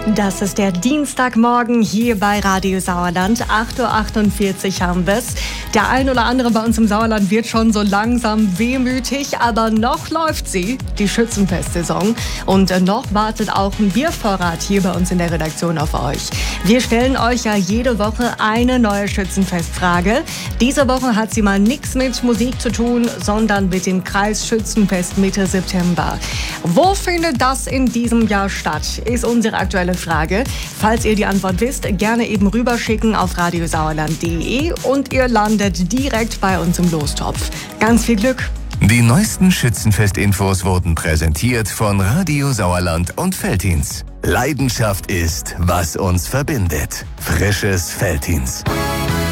Das ist der Dienstagmorgen hier bei Radio Sauerland. 8.48 Uhr haben wir's. Der ein oder andere bei uns im Sauerland wird schon so langsam wehmütig, aber noch läuft sie, die Schützenfestsaison. Und noch wartet auch ein Biervorrat hier bei uns in der Redaktion auf euch. Wir stellen euch ja jede Woche eine neue Schützenfestfrage. Diese Woche hat sie mal nichts mit Musik zu tun, sondern mit dem Kreisschützenfest Mitte September. Wo findet das in diesem Jahr statt, ist unsere aktuelle Frage. Falls ihr die Antwort wisst, gerne eben rüberschicken auf radiosauerland.de und ihr landet direkt bei uns im Lostopf. Ganz viel Glück! Die neuesten Schützenfest-Infos wurden präsentiert von Radio Sauerland und Veltins. Leidenschaft ist, was uns verbindet. Frisches Veltins.